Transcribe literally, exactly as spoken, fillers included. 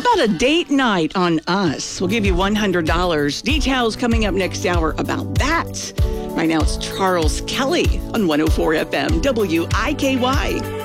about a date night on us? We'll give you one hundred dollars. Details coming up next hour about that. Right now it's Charles Kelly on one oh four F M W I K Y.